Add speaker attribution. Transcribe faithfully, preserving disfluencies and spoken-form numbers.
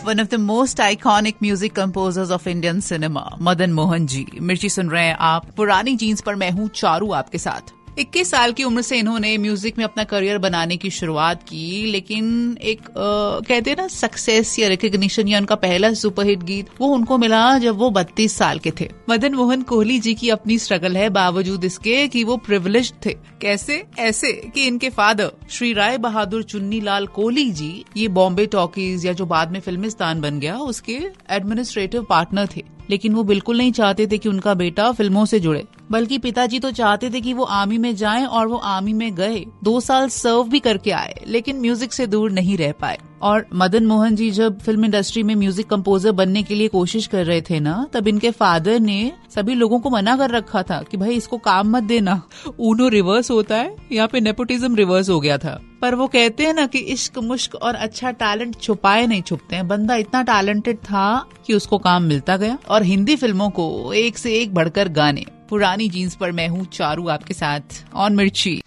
Speaker 1: One of the most iconic music composers of Indian cinema, Madan Mohan ji. मिर्ची सुन रहे हैं आप, पुरानी जीन्स पर मैं हूं चारू आपके साथ। इक्कीस साल की उम्र से इन्होंने म्यूजिक में अपना करियर बनाने की शुरुआत की, लेकिन एक आ, कहते हैं ना सक्सेस या रिकग्निशन या उनका पहला सुपरहिट गीत वो उनको मिला जब वो बत्तीस साल के थे। मदन मोहन कोहली जी की अपनी स्ट्रगल है, बावजूद इसके कि वो प्रिविलेज्ड थे। कैसे? ऐसे कि इनके फादर श्री राय बहादुर चुन्नी लाल कोहली जी ये बॉम्बे टॉकीज या जो बाद में फिल्मिस्तान बन गया उसके एडमिनिस्ट्रेटिव पार्टनर थे, लेकिन वो बिल्कुल नहीं चाहते थे कि उनका बेटा फिल्मों से जुड़े, बल्कि पिताजी तो चाहते थे कि वो आर्मी में जाएं, और वो आर्मी में गए, दो साल सर्व भी करके आए, लेकिन म्यूजिक से दूर नहीं रह पाए। और मदन मोहन जी जब फिल्म इंडस्ट्री में म्यूजिक कंपोजर बनने के लिए कोशिश कर रहे थे ना, तब इनके फादर ने सभी लोगों को मना कर रखा था कि भाई इसको काम मत देना, ऊनो रिवर्स होता है, यहाँ पे नेपोटिज्म रिवर्स हो गया था। पर वो कहते हैं ना कि इश्क मुश्क और अच्छा टैलेंट छुपाए नहीं छुपते हैं। बंदा इतना टैलेंटेड था कि उसको काम मिलता गया, और हिंदी फिल्मों को एक से एक बढ़कर गाने। पुरानी जीन्स पर मैं हूँ चारू आपके साथ ऑन मिर्ची।